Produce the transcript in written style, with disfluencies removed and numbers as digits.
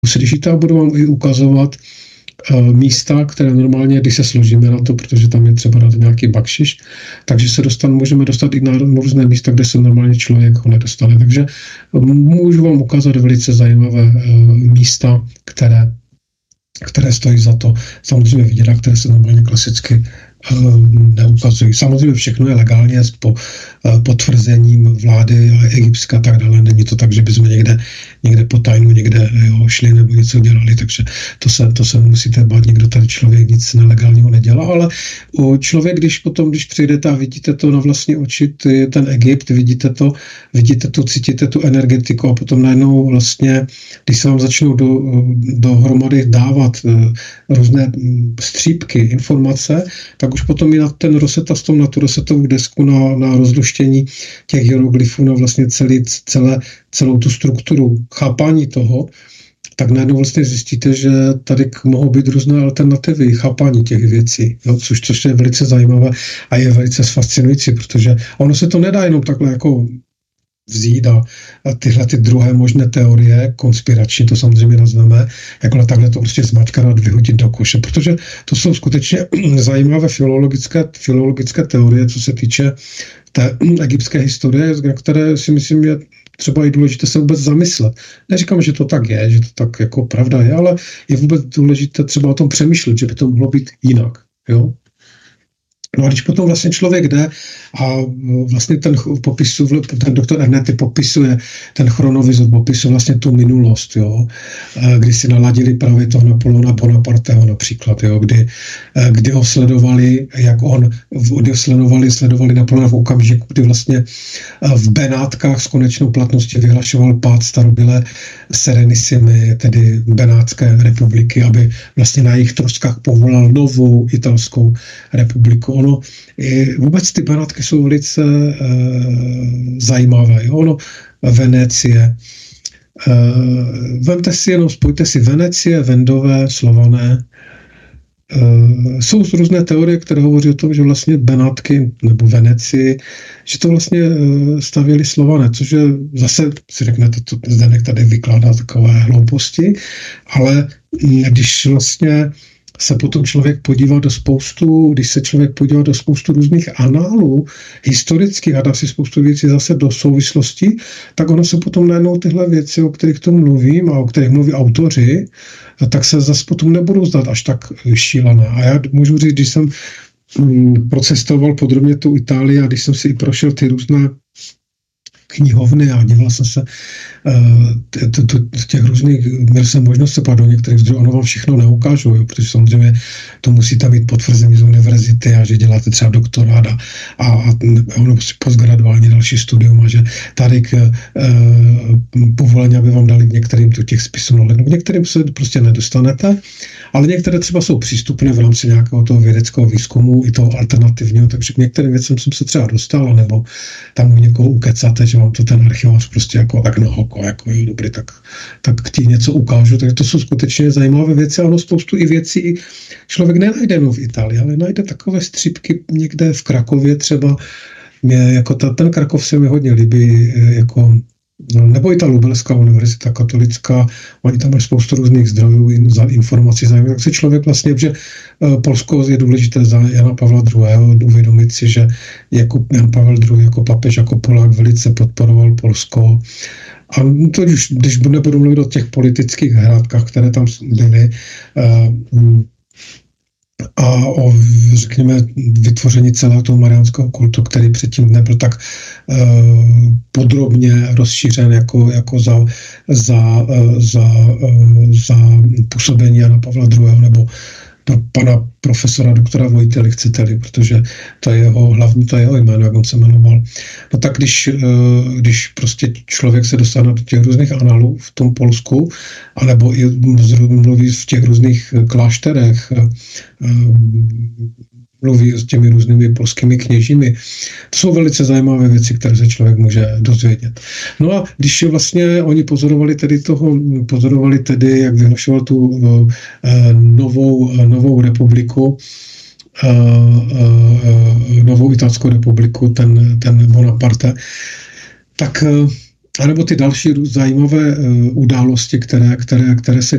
slyšíte, a budu vám i ukazovat místa, které normálně, když se složíme na to, protože tam je třeba na to nějaký bakšiš, takže můžeme dostat i na různé místa, kde se normálně člověk ho nedostane. Takže můžu vám ukázat velice zajímavé místa, které stojí za to samozřejmě vidět a které se normálně klasicky neukazují. Samozřejmě všechno je legálně po potvrzením vlády Egyptska a tak dále. Není to tak, že bychom někde po tajnu někde šli nebo něco dělali, takže to se musíte bát, někdo tady člověk nic nelegálního nedělá, ale člověk, když přijdete a vidíte to na vlastní oči, ten Egypt, vidíte to, cítíte tu energetiku a potom najednou vlastně, když se vám začnou dohromady dávat různé střípky, informace, tak už potom i na ten Rosetta Stone, na tu Rosettovu desku, na rozluštění těch hieroglyfů, na vlastně celou tu strukturu chápání toho, tak najednou vlastně zjistíte, že tady mohou být různé alternativy chápání těch věcí, jo, což je velice zajímavé a je velice fascinující, protože ono se to nedá jenom takhle jako vzít a tyhle ty druhé možné teorie, konspirační, to samozřejmě nazveme, jako takhle to prostě zmačkat a vyhodit do koše, protože to jsou skutečně zajímavé filologické teorie, co se týče té egyptské historie, na které si myslím, je třeba i důležité se vůbec zamyslet. Neříkám, že to tak je, že to tak jako pravda je, ale je vůbec důležité třeba o tom přemýšlet, že by to mohlo být jinak, jo? No a když potom vlastně člověk jde a vlastně ten doktor Ernety popisuje, ten chronovizor popisuje vlastně tu minulost, jo, kdy si naladili právě toho Napoleona Bonaparteho například, jo, kdy ho sledovali, sledovali Napoleona v okamžiku, kdy vlastně v Benátkách s konečnou platností vyhlašoval pád starobylé Serenissimy, tedy Benátské republiky, aby vlastně na jejich troskách povolal novou italskou republiku. Vůbec ty Benátky jsou velice zajímavé. Jo? Venécie. Vemte si jenom, spojte si Venécie, Vendové, Slované. Jsou různé teorie, které hovoří o tom, že vlastně Benátky nebo Venecii, že to vlastně stavěli Slované, což je zase, si řeknete, to Zdeněk tady vykládá takové hlouposti, ale když vlastně se potom člověk podívá když se člověk podívá do spoustu různých análů historických a dá si spoustu věcí zase do souvislosti, tak ono se potom najednou tyhle věci, o kterých to mluvím a o kterých mluví autoři, tak se zase potom nebudou zdát až tak šílené. A já můžu říct, když jsem procestoval podrobně tu Itálii a když jsem si i prošel ty různé knihovny a díval jsem se těch různých, měl jsem možnost se do některých zdrojů, ono vám všechno neukážu, jo, protože samozřejmě to musíte mít potvrzení z univerzity a že děláte třeba doktorát a ono postgraduální další studium a že tady povolení, aby vám dali k některým těch spisů k některým se prostě nedostanete, ale některé třeba jsou přístupné v rámci nějakého toho vědeckého výzkumu i toho alternativního, takže k některým věcem jsem se třeba dostal, nebo tam u někoho ukecáte, že vám to ten archivář prostě jako tak na oko, jako jo, dobrý, tak ti něco ukážu, takže to jsou skutečně zajímavé věci, ale spoustu i věcí člověk nenajde v Itálii, ale najde takové střípky někde v Krakově třeba, jako ten Krakov se mi hodně líbí, jako nebo i ta Lubelská univerzita katolická, oni tam mají spoustu různých zdrojů za informací, tak se člověk vlastně, že Polsko je důležité za Jana Pavla II. Uvědomit si, že jako Jan Pavel II. Jako papež, jako Polák velice podporoval Polsko. A to, když nebudu mluvit o těch politických hrátkách, které tam byly, a o, řekněme, vytvoření celého toho mariánského kultu, který předtím nebyl tak podrobně rozšířen jako za působení Jana Pavla II. Nebo pana profesora doktora Vojtěly, chcete-li, protože to je jeho jméno, jak on se jmenoval. No tak když prostě člověk se dostane do těch různých análů v tom Polsku, anebo i mluví v těch různých klášterech, mluví s těmi různými polskými kněžími. To jsou velice zajímavé věci, které se člověk může dozvědět. No a když vlastně oni pozorovali tedy, jak vyhlašoval tu novou republiku, novou italskou republiku, ten Bonaparte, tak anebo ty další zajímavé události, které se